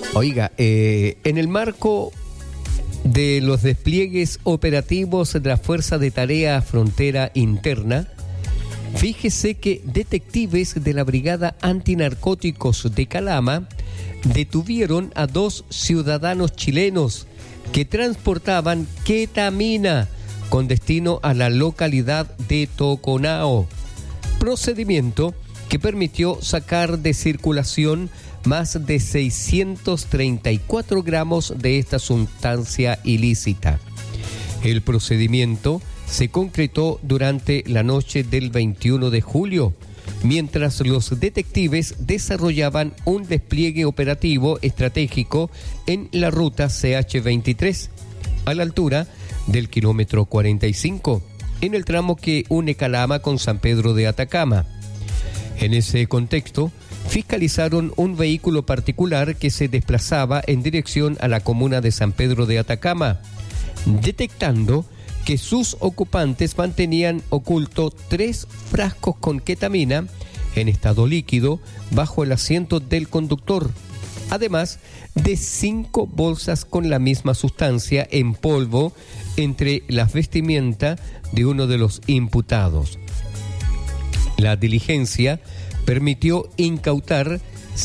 Oiga, en el marco de los despliegues operativos de la Fuerza de Tarea Frontera Interna, fíjese que detectives de la Brigada Antinarcóticos de Calama detuvieron a 2 ciudadanos chilenos que transportaban ketamina con destino a la localidad de Toconao, procedimiento que permitió sacar de circulación más de 634 gramos de esta sustancia ilícita. El procedimiento se concretó durante la noche del 21 de julio, mientras los detectives desarrollaban un despliegue operativo estratégico en la ruta CH23, a la altura del kilómetro 45, en el tramo que une Calama con San Pedro de Atacama. En ese contexto, fiscalizaron un vehículo particular que se desplazaba en dirección a la comuna de San Pedro de Atacama, detectando que sus ocupantes mantenían oculto 3 frascos con ketamina en estado líquido bajo el asiento del conductor, además de 5 bolsas con la misma sustancia en polvo entre las vestimentas de uno de los imputados. La diligencia permitió incautar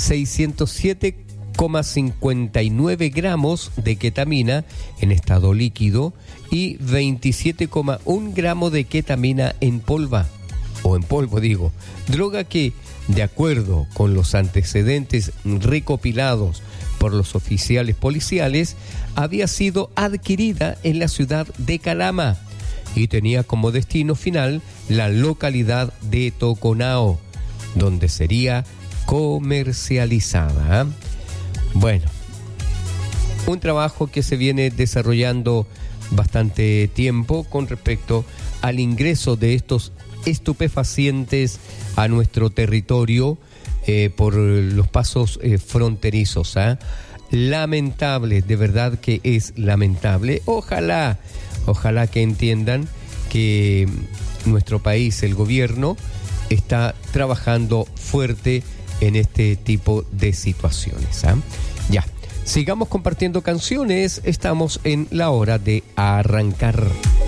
607,59 gramos de ketamina en estado líquido y 27,1 gramos de ketamina en polvo, droga que, de acuerdo con los antecedentes recopilados por los oficiales policiales, había sido adquirida en la ciudad de Calama y tenía como destino final la localidad de Toconao, donde sería comercializada. Bueno, un trabajo que se viene desarrollando bastante tiempo con respecto al ingreso de estos estupefacientes a nuestro territorio por los pasos fronterizos. Lamentable, de verdad que es lamentable. Ojalá que entiendan que nuestro país, el gobierno, está trabajando fuerte en este tipo de situaciones. Ya, sigamos compartiendo canciones. Estamos en la hora de arrancar.